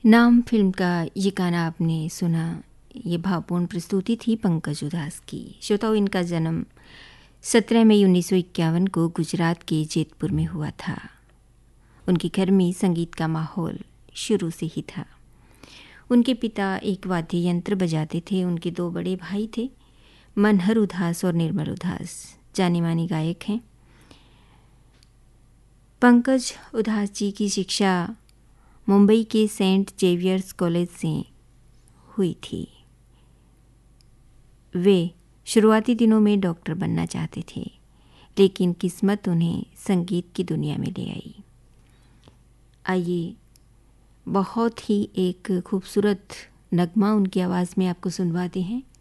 नाम फिल्म का ये गाना आपने सुना। ये भावपूर्ण प्रस्तुति थी पंकज उधास की। श्रोताओं, इनका जन्म 17 मई 1951 को गुजरात के जेतपुर में हुआ था। उनके घर में संगीत का माहौल शुरू से ही था। उनके पिता एक वाद्य यंत्र बजाते थे। उनके दो बड़े भाई थे, मनहर उधास और निर्मल उधास, जाने माने गायक हैं। पंकज उधास जी की शिक्षा मुंबई के सेंट जेवियर्स कॉलेज से हुई थी। वे शुरुआती दिनों में डॉक्टर बनना चाहते थे, लेकिन किस्मत उन्हें संगीत की दुनिया में ले आई। आइए, बहुत ही एक खूबसूरत नगमा उनकी आवाज़ में आपको सुनवाते हैं।